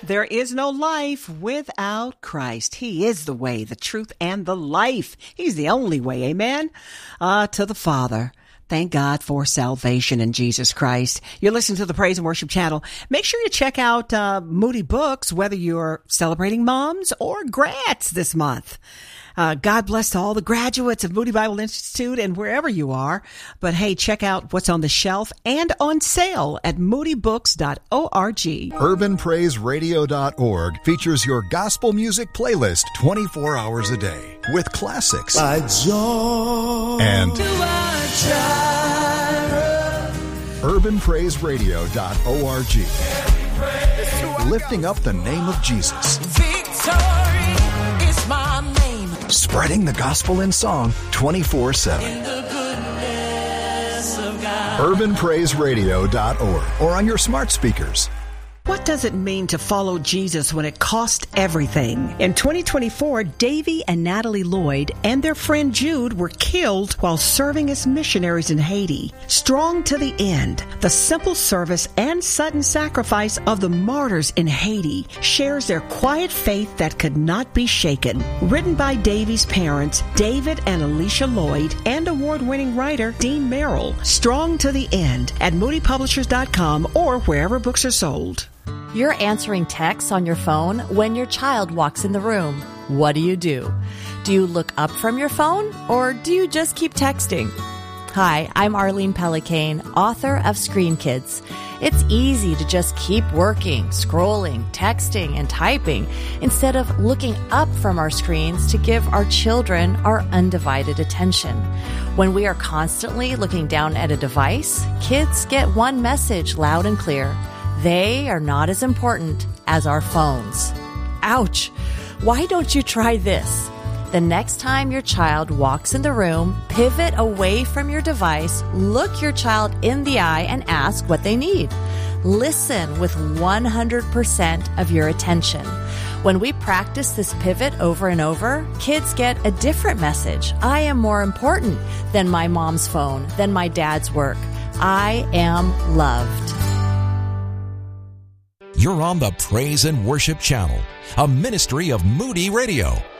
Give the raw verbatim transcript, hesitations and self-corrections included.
There is no life without Christ. He is the way, the truth, and the life. He's the only way, amen, uh, to the Father. Thank God for salvation in Jesus Christ. You're listening to the Praise and Worship Channel. Make sure you check out uh, Moody Books, whether you're celebrating moms or grads this month. Uh, God bless to all the graduates of Moody Bible Institute and wherever you are. But hey, check out what's on the shelf and on sale at moody books dot org. urban praise radio dot org features your gospel music playlist twenty-four hours a day with classics By joy and urban praise radio dot org, lifting up the name of Jesus. victory is my name. Spreading the gospel in song twenty-four seven. In the goodness of God. urban praise radio dot org or on your smart speakers. What does it mean to follow Jesus when it costs everything? In twenty twenty-four, Davy and Natalie Lloyd and their friend Jude were killed while serving as missionaries in Haiti. Strong to the end, the simple service and sudden sacrifice of the martyrs in Haiti shares their quiet faith that could not be shaken. Written by Davy's parents, David and Alicia Lloyd, and award-winning writer Dean Merrill. Strong to the end at moody publishers dot com or wherever books are sold. You're answering texts on your phone when your child walks in the room. What do you do? Do you look up from your phone or do you just keep texting? Hi, I'm Arlene Pellicane, author of Screen Kids. It's easy to just keep working, scrolling, texting, and typing instead of looking up from our screens to give our children our undivided attention. When we are constantly looking down at a device, kids get one message loud and clear. They are not as important as our phones. Ouch! Why don't you try this? The next time your child walks in the room, pivot away from your device, look your child in the eye, and ask what they need. Listen with one hundred percent of your attention. When we practice this pivot over and over, kids get a different message. I am more important than my mom's phone, than my dad's work. I am loved. You're on the Praise and Worship Channel, a ministry of Moody Radio.